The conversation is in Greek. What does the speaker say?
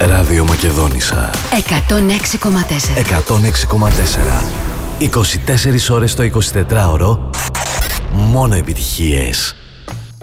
Ράδιο Μακεδόνισσα 106,4. 106,4. 24 ώρες το 24ωρο. Μόνο επιτυχίες.